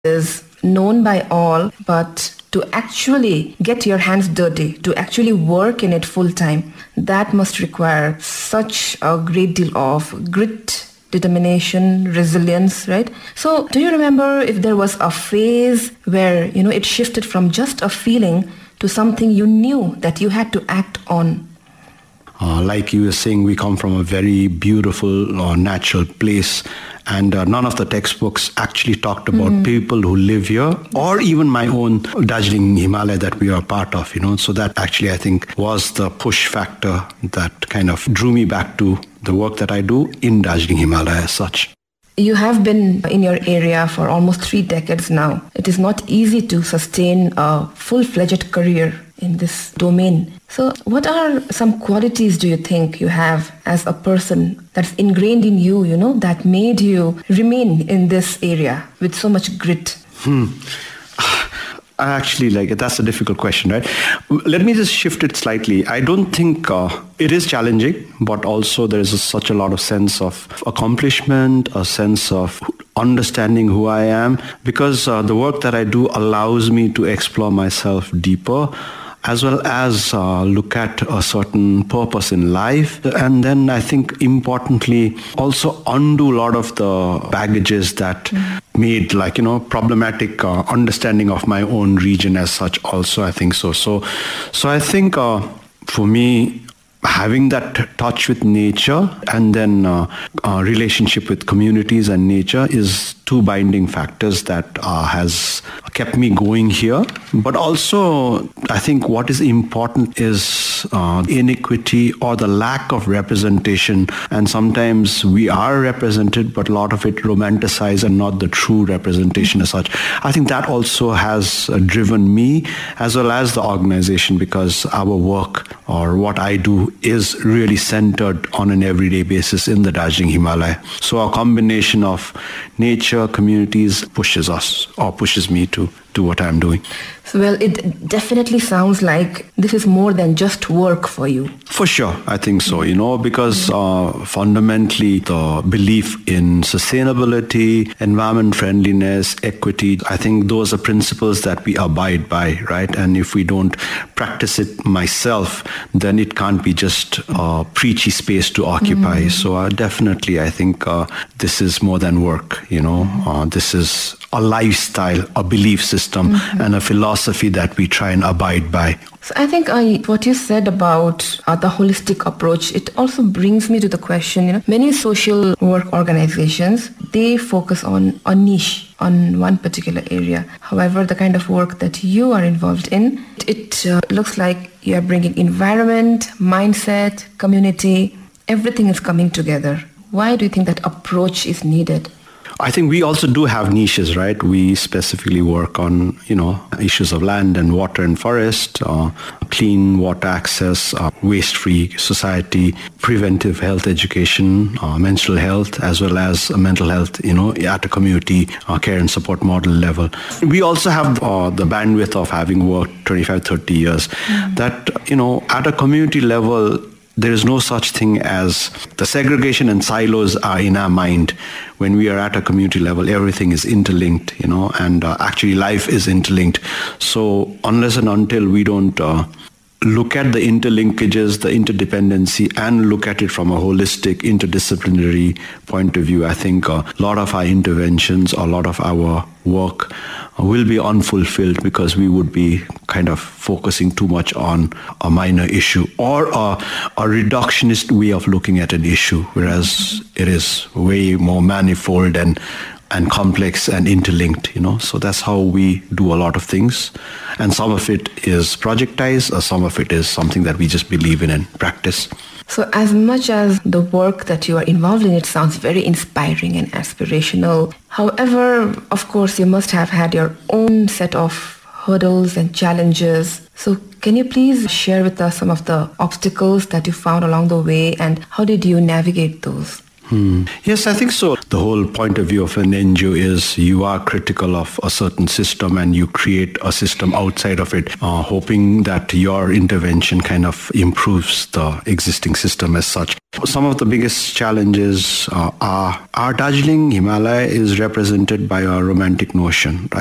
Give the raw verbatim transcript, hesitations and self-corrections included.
is known by all, but to actually get your hands dirty, to actually work in it full time, that must require such a great deal of grit, determination, resilience, right? So do you remember if there was a phase where, you know, it shifted from just a feeling to something you knew that you had to act on? Uh, like you were saying, we come from a very beautiful, uh, natural place, and uh, none of the textbooks actually talked about mm. people who live here, or even my own Darjeeling Himalaya that we are part of, you know. So that actually, I think, was the push factor that kind of drew me back to the work that I do in Darjeeling Himalaya as such. You have been in your area for almost three decades now. It is not easy to sustain a full-fledged career in this domain. So what are some qualities do you think you have as a person that's ingrained in you, you know, that made you remain in this area with so much grit? Hmm. I actually like it. That's a difficult question, right? Let me just shift it slightly. I don't think uh, it is challenging, but also there is a, such a lot of sense of accomplishment, a sense of understanding who I am, because uh, the work that I do allows me to explore myself deeper, as well as uh, look at a certain purpose in life. And then I think importantly, also undo a lot of the baggages that mm-hmm. made like, you know, problematic uh, understanding of my own region as such also, I think so. So, so I think uh, for me, having that touch with nature and then uh, uh, relationship with communities and nature is two binding factors that uh, has kept me going here. But also, I think what is important is uh, inequity or the lack of representation. And sometimes we are represented, but a lot of it romanticized and not the true representation as such. I think that also has uh, driven me as well as the organization, because our work or what I do is really centered on an everyday basis in the Darjeeling Himalaya. So a combination of nature, communities pushes us or pushes me to do what I'm doing. So, well, it definitely sounds like this is more than just work for you. For sure, I think so, you know, because uh, fundamentally the belief in sustainability, environment friendliness, equity, I think those are principles that we abide by, right? And if we don't practice it myself, then it can't be just a preachy space to occupy. Mm-hmm. So uh, definitely, I think uh, this is more than work, you know, uh, this is a lifestyle, a belief system, mm-hmm. and a philosophy that we try and abide by. So I think I, what you said about uh, the holistic approach, it also brings me to the question, you know, many social work organizations, they focus on a niche, on one particular area. However, the kind of work that you are involved in, it uh, looks like you are bringing environment, mindset, community, everything is coming together. Why do you think that approach is needed? I think we also do have niches, right? We specifically work on, you know, issues of land and water and forest, uh, clean water access, uh, waste-free society, preventive health education, uh, menstrual health, as well as uh, mental health, you know, at a community uh, care and support model level. We also have uh, the bandwidth of having worked twenty-five, thirty years mm-hmm. that, you know, at a community level, there is no such thing as the segregation and silos are in our mind. When we are at a community level, everything is interlinked, you know, and uh, actually life is interlinked. So unless and until we don't uh, look at the interlinkages, the interdependency, and look at it from a holistic, interdisciplinary point of view, I think a lot of our interventions, a lot of our work will be unfulfilled because we would be kind of focusing too much on a minor issue or a, a reductionist way of looking at an issue, whereas it is way more manifold and and complex and interlinked, you know. So that's how we do a lot of things. And some of it is projectized, or some of it is something that we just believe in and practice. So as much as the work that you are involved in, it sounds very inspiring and aspirational. However, of course, you must have had your own set of hurdles and challenges. So can you please share with us some of the obstacles that you found along the way and how did you navigate those? Hmm. Yes, I think so. The whole point of view of an N G O is you are critical of a certain system and you create a system outside of it, uh, hoping that your intervention kind of improves the existing system as such. Some of the biggest challenges uh, are our Darjeeling Himalaya is represented by a romantic notion, right?